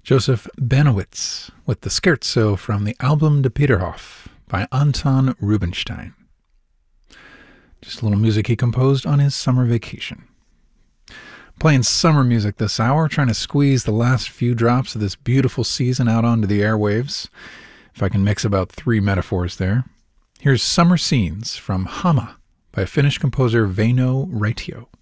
Joseph Banowitz with the Scherzo from the album De Peterhof by Anton Rubinstein. Just a little music he composed on his summer vacation. Playing summer music this hour, trying to squeeze the last few drops of this beautiful season out onto the airwaves. If I can mix about 3 metaphors there. Here's Summer Scenes from Hama by Finnish composer Väinö Raitio.